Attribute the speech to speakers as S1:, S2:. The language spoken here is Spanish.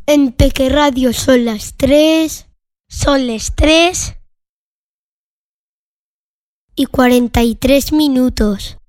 S1: En Peque Radio son las 3. Son las 3:43.